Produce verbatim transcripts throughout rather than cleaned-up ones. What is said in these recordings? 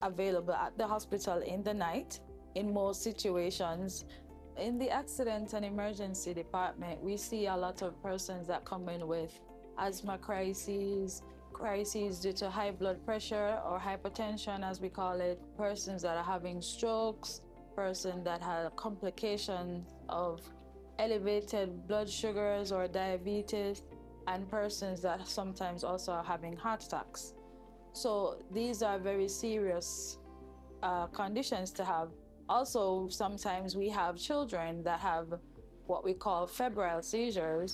available at the hospital in the night in most situations. In the accident and emergency department, we see a lot of persons that come in with asthma crises, crises due to high blood pressure or hypertension, as we call it, persons that are having strokes, persons that have complications of elevated blood sugars or diabetes, and persons that sometimes also are having heart attacks. So these are very serious uh, conditions to have. Also, sometimes we have children that have what we call febrile seizures.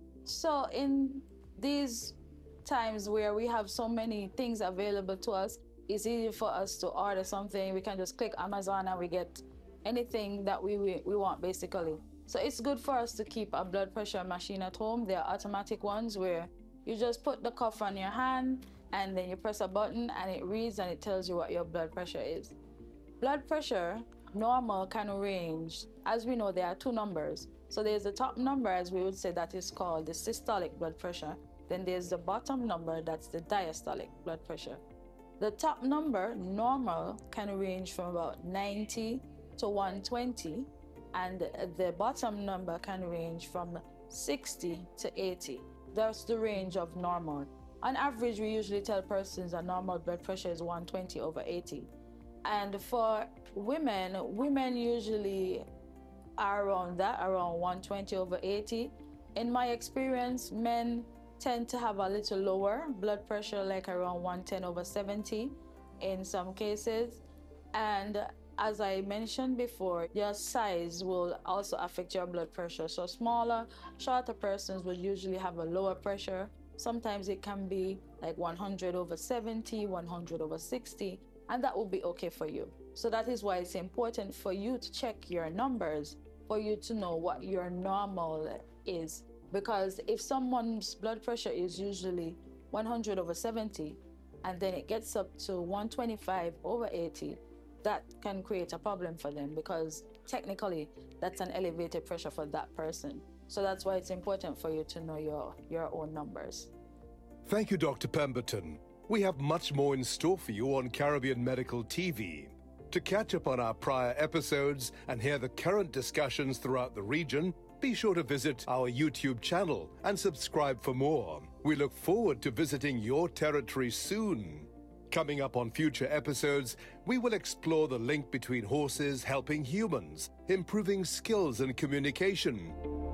So in these times where we have so many things available to us, it's easy for us to order something. We can just click Amazon and we get anything that we, we, we want, basically. So it's good for us to keep a blood pressure machine at home. There are automatic ones where you just put the cuff on your hand and then you press a button and it reads and it tells you what your blood pressure is. Blood pressure, normal, can range. As we know, there are two numbers. So there's the top number, as we would say, that is called the systolic blood pressure. Then there's the bottom number, that's the diastolic blood pressure. The top number, normal, can range from about ninety to one twenty, and the bottom number can range from sixty to eighty. That's the range of normal. On average, we usually tell persons that normal blood pressure is one twenty over eighty. And for women, women usually are around that, around one twenty over eighty. In my experience, men tend to have a little lower blood pressure, like around one ten over seventy in some cases. And as I mentioned before, your size will also affect your blood pressure. So smaller, shorter persons will usually have a lower pressure. Sometimes it can be like one hundred over seventy, one hundred over sixty, and that will be okay for you. So that is why it's important for you to check your numbers, for you to know what your normal is. Because if someone's blood pressure is usually one hundred over seventy, and then it gets up to one twenty-five over eighty, that can create a problem for them, because technically that's an elevated pressure for that person. So that's why it's important for you to know your, your own numbers. Thank you, Doctor Pemberton. We have much more in store for you on Caribbean Medical T V. To catch up on our prior episodes and hear the current discussions throughout the region, be sure to visit our YouTube channel and subscribe for more. We look forward to visiting your territory soon. Coming up on future episodes, we will explore the link between horses helping humans, improving skills and communication.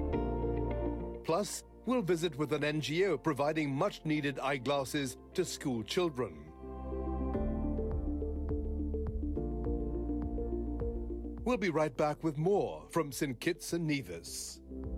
Plus, we'll visit with an N G O providing much-needed eyeglasses to school children. We'll be right back with more from Saint Kitts and Nevis.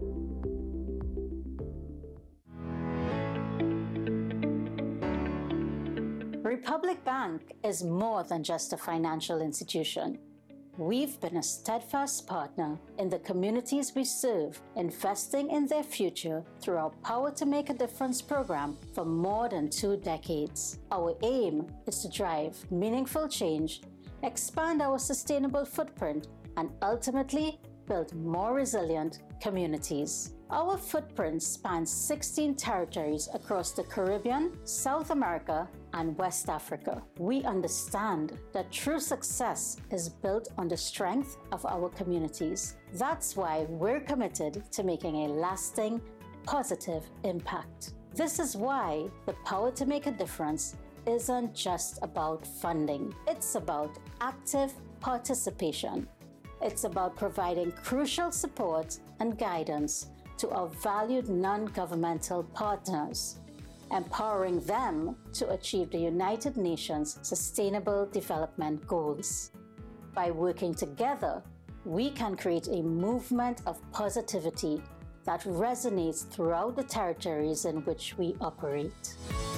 Republic Bank is more than just a financial institution. We've been a steadfast partner in the communities we serve, investing in their future through our Power to Make a Difference program for more than two decades. Our aim is to drive meaningful change, expand our sustainable footprint, and ultimately build more resilient communities. Our footprint spans sixteen territories across the Caribbean, South America, and West Africa. We understand that true success is built on the strength of our communities. That's why we're committed to making a lasting, positive impact. This is why the Power to Make a Difference isn't just about funding. It's about active participation. It's about providing crucial support and guidance to our valued non-governmental partners, empowering them to achieve the United Nations Sustainable Development Goals. By working together, we can create a movement of positivity that resonates throughout the territories in which we operate.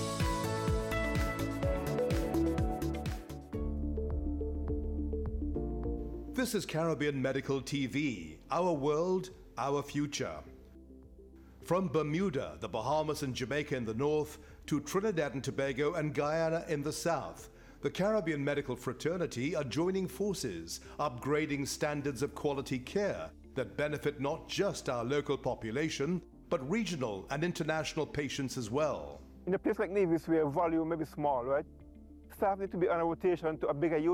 This is Caribbean Medical T V, our world, our future. From Bermuda, the Bahamas and Jamaica in the north, to Trinidad and Tobago and Guyana in the south, the Caribbean medical fraternity are joining forces, upgrading standards of quality care that benefit not just our local population, but regional and international patients as well. In a place like Nevis, where volume may be small, right? staff need to be on a rotation to a bigger unit.